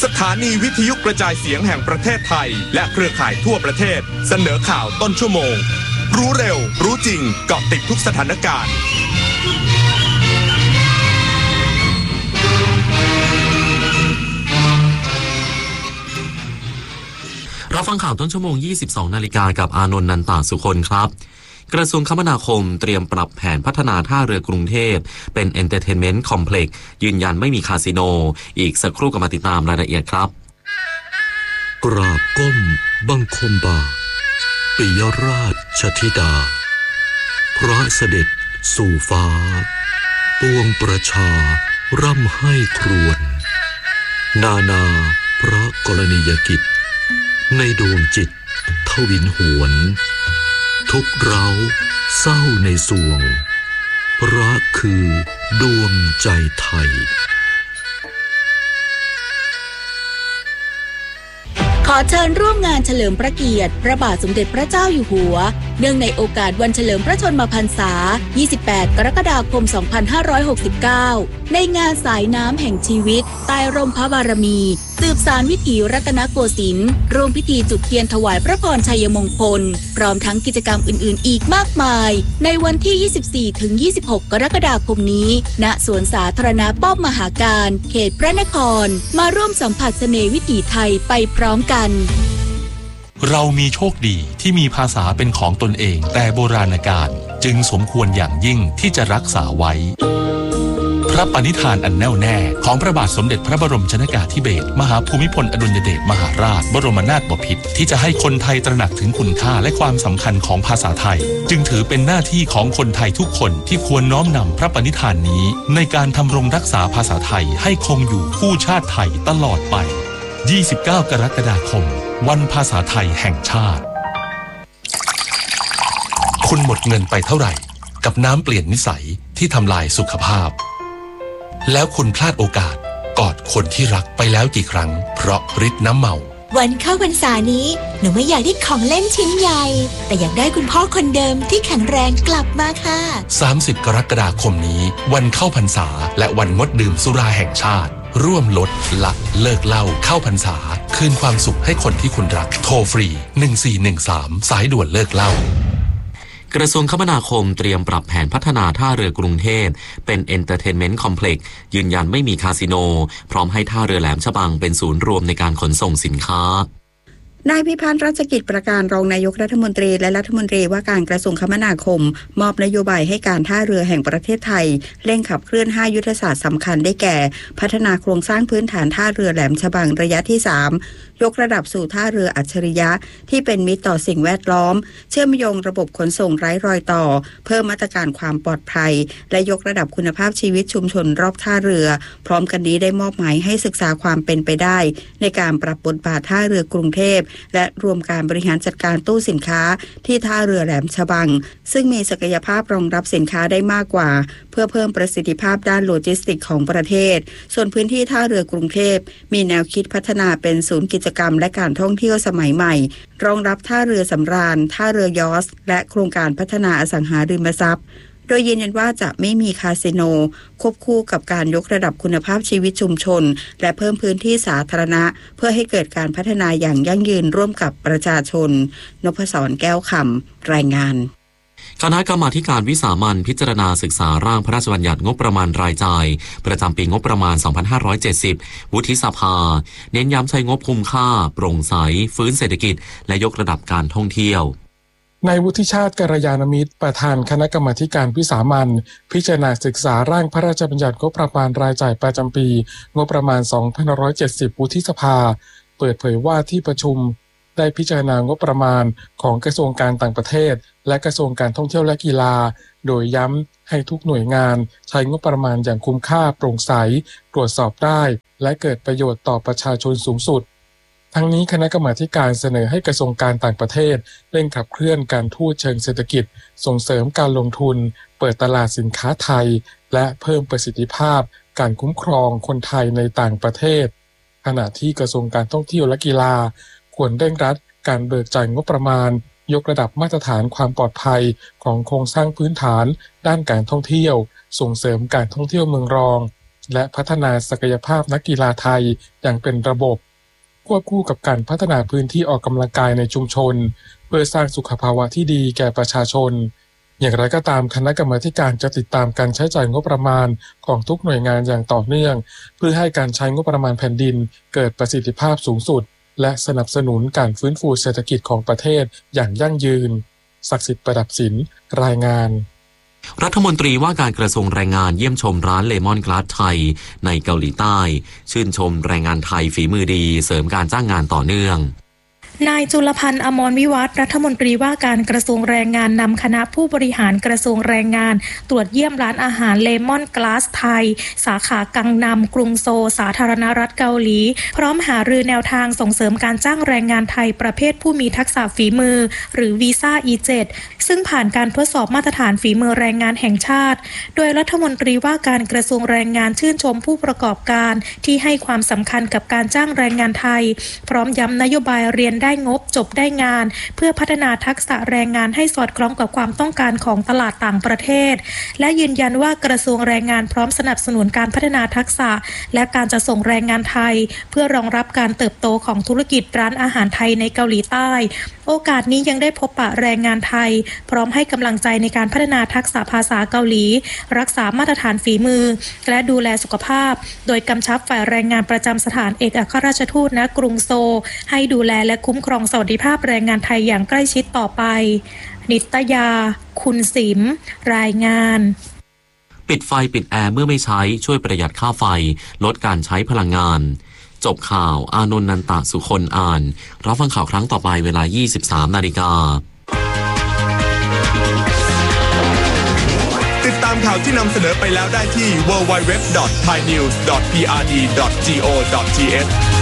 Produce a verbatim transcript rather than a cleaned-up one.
ถานีวิทยุกระจายเสียงแห่งประเทศไทยและเครือข่ายทั่วประเทศเสนอข่าวต้นชั่วโมงรู้เร็วรู้จริงเกาะติดทุกสถานการณ์รับฟังข่าวต้นชั่วโมง ยี่สิบสอง นาฬิกากับอานนท์ นันตาสุคนครับกระทรวงคมนาคมเตรียมปรับแผนพัฒนาท่าเรือกรุงเทพเป็น Entertainment Complex ยืนยันไม่มีคาสิโนอีกสักครู่ก็มาติดตามรายละเอียดครับกราบก้มบังคมบาทปิยราชธิดาพระเสด็จสู่ฟ้าปวงประชาร่ำให้ครวญนานาพระกรณียกิจในดวงจิตทวินหวนทุกเร้าเศร้าในสวงรักคือดวงใจไทยขอเชิญร่วมงานเฉลิมพระเกียรติพระบาทสมเด็จพระเจ้าอยู่หัวเนื่องในโอกาสวันเฉลิมพระชนมพรรษา ยี่สิบแปด กรกฎาคม สองพันห้าร้อยหกสิบเก้า ในงานสายน้ำแห่งชีวิตใต้ร่มพระบารมีสืบสานวิถีรัตนโกสินทร์ร่วมพิธีจุดเทียนถวายพระพรชัยมงคลพร้อมทั้งกิจกรรมอื่นๆอีกมากมายในวันที่ ยี่สิบสี่ถึงยี่สิบหก กรกฎาคมนี้ณสวนสาธารณะป้อมมหาการเขตพระนครมาร่วมสัมผัสเสน่ห์วิถีไทยไปพร้อมกันเรามีโชคดีที่มีภาษาเป็นของตนเองแต่โบราณกาลจึงสมควรอย่างยิ่งที่จะรักษาไว้พระปณิธานอันแน่วแน่ของพระบาทสมเด็จพระบรมชนกาธิเบศรมหาภูมิพลอดุลยเดชมหาราชบรมนาถบพิตรที่จะให้คนไทยตระหนักถึงคุณค่าและความสำคัญของภาษาไทยจึงถือเป็นหน้าที่ของคนไทยทุกคนที่ควรน้อมนำพระปณิธานนี้ในการทำรงรักษาภาษาไทยให้คงอยู่คู่ชาติไทยตลอดไปยี่สิบเก้ากรกฎาคมวันภาษาไทยแห่งชาติคุณหมดเงินไปเท่าไหร่กับน้ำเปลี่ยนนิสัยที่ทำลายสุขภาพแล้วคุณพลาดโอกาสกอดคนที่รักไปแล้วกี่ครั้งเพราะฤทธิ์น้ำเมาวันเข้าพรรษานี้หนูไม่อยากได้ของเล่นชิ้นใหญ่แต่อยากได้คุณพ่อคนเดิมที่แข็งแรงกลับมาค่ะสามสิบกรกฎาคมนี้วันเข้าพรรษาและวันงดดื่มสุราแห่งชาติร่วมลดละเลิกเหล้าเข้าพรรษาคืนความสุขให้คนที่คุณรักโทรฟรีหนึ่งสี่หนึ่งสามสายด่วนเลิกเหล้ากระทรวงคมนาคมเตรียมปรับแผนพัฒนาท่าเรือกรุงเทพเป็น Entertainment Complex ยืนยันไม่มีคาสิโนพร้อมให้ท่าเรือแหลมฉบังเป็นศูนย์รวมในการขนส่งสินค้านายพิพัฒน์รัชกิจประการรองนายกรัฐมนตรีและรัฐมนตรีว่าการกระทรวงคมนาคมมอบนโยบายให้การท่าเรือแห่งประเทศไทยเร่งขับเคลื่อนห้ายุทธศาสตร์สำคัญได้แก่พัฒนาโครงสร้างพื้นฐานท่าเรือแหลมฉบังระยะที่สามยกระดับสู่ท่าเรืออัจฉริยะที่เป็นมิตรต่อสิ่งแวดล้อมเชื่อมโยงระบบขนส่งไร้รอยต่อเพิ่มมาตรการความปลอดภัยและยกระดับคุณภาพชีวิตชุมชนรอบท่าเรือพร้อมกันนี้ได้มอบหมายให้ศึกษาความเป็นไปได้ในการปรับบทบาทท่าเรือกรุงเทพและรวมการบริหารจัดการตู้สินค้าที่ท่าเรือแหลมฉบังซึ่งมีศักยภาพรองรับสินค้าได้มากกว่าเพื่อเพิ่มประสิทธิภาพด้านโลจิสติกส์ของประเทศส่วนพื้นที่ท่าเรือกรุงเทพมีแนวคิดพัฒนาเป็นศูนย์กิจกรรมและการท่องเที่ยวสมัยใหม่รองรับท่าเรือสำราญท่าเรือยอชต์และโครงการพัฒนาอสังหาริมทรัพย์โดยยืนยันว่าจะไม่มีคาสิโนควบคู่กับการยกระดับคุณภาพชีวิตชุมชนและเพิ่มพื้นที่สาธารณะเพื่อให้เกิดการพัฒนาอย่างยั่งยืนร่วมกับประชาชนนพศรแก้วคำรายงานคณะกรรมาธิการวิสามัญพิจารณาศึกษาร่างพระราชบัญญัติงบประมาณรายจ่ายประจำปีงบประมาณ สองพันห้าร้อยเจ็ดสิบ วุฒิสภาเน้นย้ำใช้งบคุ้มค่าโปร่งใสฟื้นเศรษฐกิจและยกระดับการท่องเที่ยวนายวุฒิชาติกัลยาณมิตรประธานคณะกรรมาธิการวิสามัญพิจารณาศึกษาร่างพระราชบัญญัติงบประมาณรายจ่ายประจำปีงบประมาณ สองพันห้าร้อยเจ็ดสิบ วุฒิสภาเปิดเผยว่าที่ประชุมได้พิจารณางบประมาณของกระทรวงการต่างประเทศและกระทรวงการท่องเที่ยวและกีฬาโดยย้ำให้ทุกหน่วยงานใช้งบประมาณอย่างคุ้มค่าโปร่งใสตรวจสอบได้และเกิดประโยชน์ต่อประชาชนสูงสุดทั้งนี้คณะกรรมาธิการเสนอให้กระทรวงการต่างประเทศเร่งขับเคลื่อนการทูตเชิงเศรษฐกิจส่งเสริมการลงทุนเปิดตลาดสินค้าไทยและเพิ่มประสิทธิภาพการคุ้มครองคนไทยในต่างประเทศขณะที่กระทรวงการท่องเที่ยวและกีฬาควรเร่งรัดการเบิกจ่ายงบประมาณยกระดับมาตรฐานความปลอดภัยของโครงสร้างพื้นฐานด้านการท่องเที่ยวส่งเสริมการท่องเที่ยวเมืองรองและพัฒนาศักยภาพนักกีฬาไทยอย่างเป็นระบบควบคู่กับการพัฒนาพื้นที่ออกกำลังกายในชุมชนเพื่อสร้างสุขภาวะที่ดีแก่ประชาชนอย่างไรก็ตามคณะกรรมาการจะติดตามการใช้จ่ายงบประมาณของทุกหน่วยงานอย่างต่อเนื่องเพื่อให้การใช้งบประมาณแผ่นดินเกิดประสิทธิภาพสูงสุดและสนับสนุนการฟื้นฟูเศรษฐกิจของประเทศอย่างยั่งยืนศักดิ์สิทธิ์ประดับศิลป์รายงานรัฐมนตรีว่าการกระทรวงแรงงานเยี่ยมชมร้านเลมอนกลาสไทยในเกาหลีใต้ชื่นชมแรงงานไทยฝีมือดีเสริมการจ้างงานต่อเนื่องนายจุลพันธ์อมรวิวัฒน์รัฐมนตรีว่าการกระทรวงแรงงานนำคณะผู้บริหารกระทรวงแรงงานตรวจเยี่ยมร้านอาหารเลมอนกลาสไทยสาขากังนัมกรุงโซลสาธารณรัฐเกาหลีพร้อมหารือแนวทางส่งเสริมการจ้างแรงงานไทยประเภทผู้มีทักษะฝีมือหรือวีซ่า อี เจ็ด ซึ่งผ่านการทดสอบมาตรฐานฝีมือแรงงานแห่งชาติโดยรัฐมนตรีว่าการกระทรวงแรงงานชื่นชมผู้ประกอบการที่ให้ความสำคัญกับการจ้างแรงงานไทยพร้อมย้ำนโยบายเรียนได้งบจบได้งานเพื่อพัฒนาทักษะแรงงานให้สอดคล้องกับความต้องการของตลาดต่างประเทศและยืนยันว่ากระทรวงแรงงานพร้อมสนับสนุนการพัฒนาทักษะและการจะส่งแรงงานไทยเพื่อรองรับการเติบโตของธุรกิจร้านอาหารไทยในเกาหลีใต้โอกาสนี้ยังได้พบปะแรงงานไทยพร้อมให้กำลังใจในการพัฒนาทักษะภาษาเกาหลีรักษามาตรฐานฝีมือและดูแลสุขภาพโดยกำชับฝ่ายแรงงานประจำสถานเอกอัครราชทูตณกรุงโซลให้ดูแลและคุ้มครองสวัสดิภาพแรงงานไทยอย่างใกล้ชิดต่อไปนิตยาคุณสิมรายงานปิดไฟปิดแอร์เมื่อไม่ใช้ช่วยประหยัดค่าไฟลดการใช้พลังงานจบข่าวอานนท์นันตะสุคนอ่านรับฟังข่าวครั้งต่อไปเวลา ยี่สิบสามนาฬิกาติดตามข่าวที่นำเสนอไปแล้วได้ที่ ดับเบิลยู ดับเบิลยู ดับเบิลยู ดอท ไทยนิวส์ ดอท พี อาร์ ดี ดอท จี โอ ดอท ที เอช